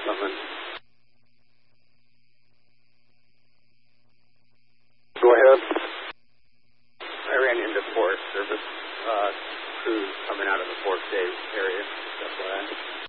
Something. Go ahead. I ran into Forest Service crews coming out of the Fork Day area. That's why